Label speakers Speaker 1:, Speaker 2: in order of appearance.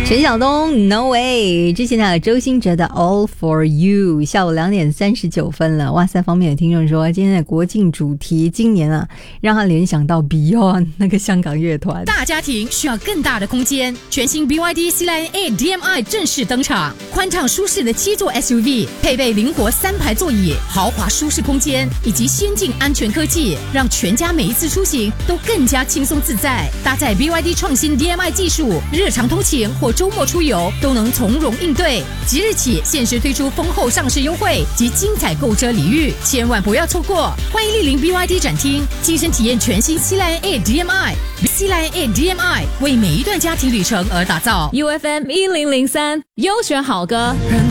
Speaker 1: 陈晓东 No Way， 之前还有周兴哲的 All For You。 下午2点39分了。哇塞，方面有听众说今天的国庆主题今年啊让他联想到 Beyond 那个香港乐团。
Speaker 2: 大家庭需要更大的空间，全新 BYD C-Line A DM-i 正式登场，宽敞舒适的7座 SUV， 配备灵活3排座椅，豪华舒适空间以及先进安全科技，让全家每一次出行都更加轻松自在。搭载 BYD 创新 DM-i 技术，日常通勤或周末出游都能从容应对。即日起限时推出丰厚上市优惠及精彩购车礼遇，千万不要错过！欢迎莅临 BYD 展厅，亲身体验全新 C-Line A DM-i。 C-Line A DM-i 为每一段家庭旅程而打造。
Speaker 3: UFM 1003优选好歌。